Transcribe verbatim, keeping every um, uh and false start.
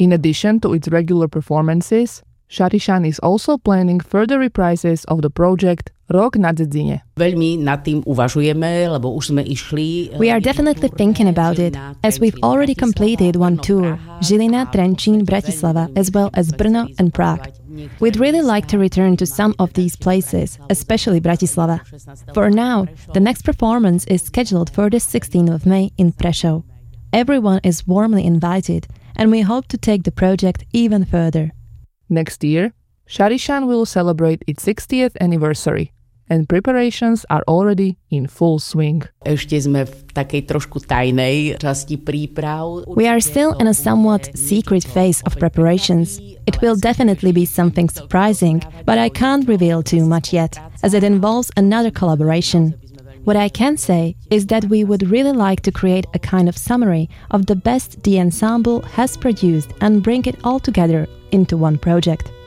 In addition to its regular performances, Šarišan is also planning further reprises of the project Rok na Dzedzine. Veľmi nad tým uvažujeme, lebo už sme išli. We are definitely thinking about it, as we've already completed one tour, Žilina, Trenčín, Bratislava, as well as Brno and Prague. We'd really like to return to some of these places, especially Bratislava. For now, the next performance is scheduled for the sixteenth of May in Prešov. Everyone is warmly invited, and we hope to take the project even further. Next year, Šarišan will celebrate its sixtieth anniversary, and preparations are already in full swing. Ešte sme v takej trošku tajnej časti príprav. We are still in a somewhat secret phase of preparations. It will definitely be something surprising, but I can't reveal too much yet, as it involves another collaboration. What I can say is that we would really like to create a kind of summary of the best the ensemble has produced and bring it all together into one project.